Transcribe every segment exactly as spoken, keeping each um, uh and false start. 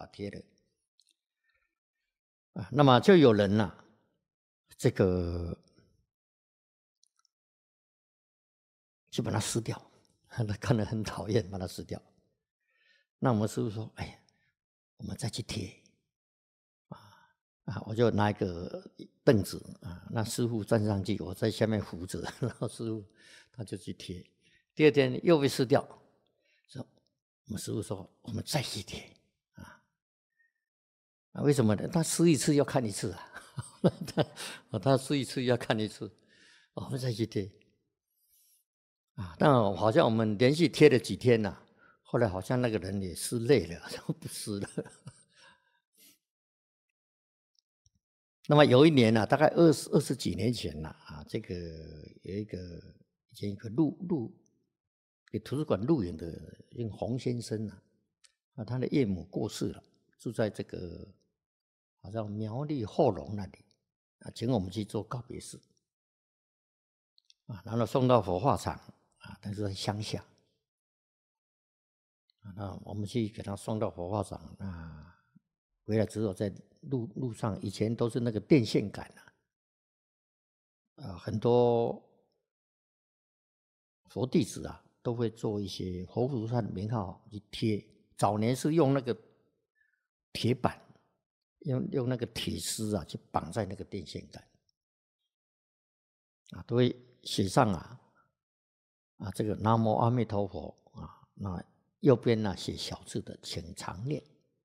贴了啊。那么就有人呐、啊，这个就把它撕掉，他看了很讨厌，把它撕掉。那我们师父说：“哎呀，我们再去贴。”啊，我就拿一个凳子啊，那师父站上去，我在下面扶着，然后师父他就去贴。第二天又被撕掉，说我们师父说我们再去贴啊。啊，为什么呢？他撕一次要看一次啊，他他撕一次要看一次，我们再去贴啊。但好像我们连续贴了几天呐、啊，后来好像那个人也撕累了，就不撕了。那么有一年呢、啊，大概二十二十几年前了 啊, 啊，这个有一个以前一个录录给图书馆录影的用洪先生啊，啊，他的岳母过世了，住在这个好像苗栗后龙那里啊，请我们去做告别式啊，然后送到火化场啊，但是在乡下啊，那我们去给他送到火化场啊，回来之后在路路上，以前都是那个电线杆啊，啊，很多佛弟子啊都会做一些活菩萨的名号去贴。早年是用那个铁板，用用那个铁丝啊去绑在那个电线杆，啊，都会写上啊啊这个南无阿弥陀佛啊，那右边呢、啊、写小字的，请常念。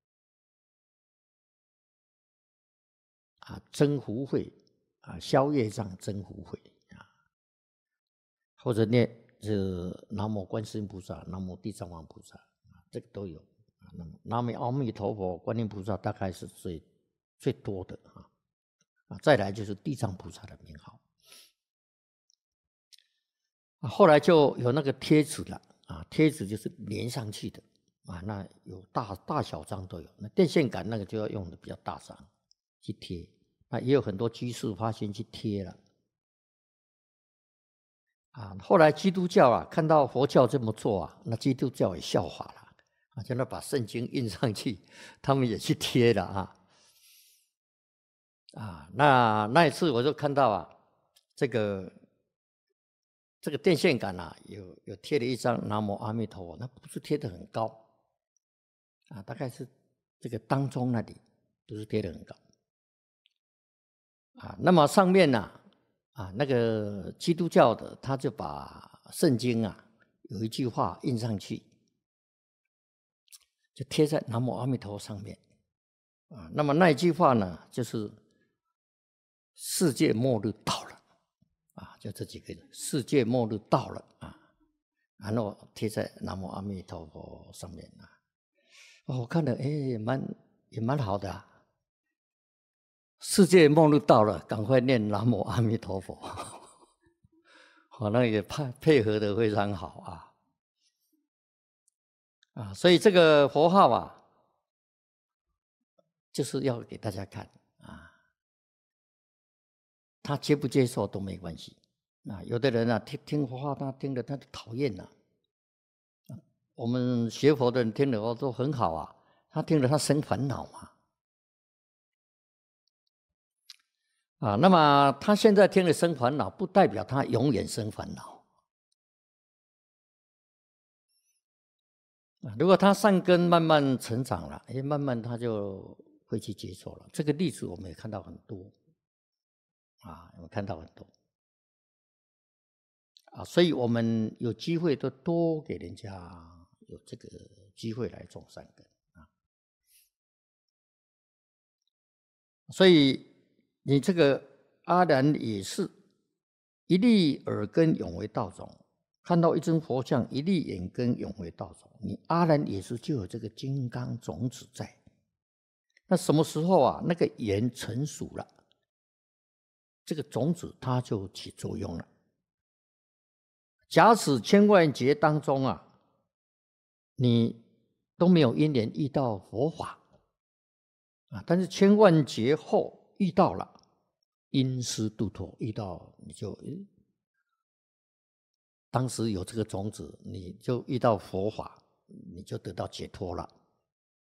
啊，增福慧啊，消业障增福慧啊，或者念是南无观世音菩萨、南无地藏王菩萨啊，这个都有啊。那么南无阿弥陀佛、观音菩萨大概是最最多的啊啊，再来就是地藏菩萨的名号啊。后来就有那个贴纸了啊，贴纸就是连上去的啊，那有大大小张都有。那电线杆那个就要用的比较大张去贴。那也有很多居士发心去贴了啊。后来基督教啊看到佛教这么做啊，那基督教也效法了啊，就那把圣经印上去，他们也去贴了啊。啊，那那一次我就看到啊，这个这个电线杆啊，有有贴了一张南无阿弥陀佛，那不是贴得很高啊，大概是这个当中那里不是贴得很高。啊，那么上面呢、啊，啊，那个基督教的他就把圣经啊有一句话印上去，就贴在南无阿弥陀上面啊。那么那一句话呢，就是世界末日到了啊，就这几个字，世界末日到了啊，然后贴在南无阿弥陀佛上面啊。哦，我看了，哎，也蛮也蛮好的啊。世界末日到了，赶快念南无阿弥陀佛，好，那也配配合的非常好啊啊！所以这个佛号啊，就是要给大家看啊，他接不接受都没关系啊。有的人啊，听听佛号，他听了他就讨厌了。我们学佛的人听了哦都很好啊，他听了他生烦恼嘛。啊，那么他现在听了生烦恼，不代表他永远生烦恼。啊，如果他善根慢慢成长了，哎，慢慢他就会去接受了。这个例子我们也看到很多，啊，我们看到很多，啊，所以我们有机会都多给人家有这个机会来种善根啊。所以你这个阿难也是一粒耳根永为道种，看到一尊佛像，一粒眼根永为道种。你阿难也是就有这个金刚种子在。那什么时候啊？那个眼成熟了，这个种子它就起作用了。假使千万劫当中啊，你都没有因缘遇到佛法啊，但是千万劫后遇到了，因师度脱，遇到你就当时有这个种子，你就遇到佛法，你就得到解脱了。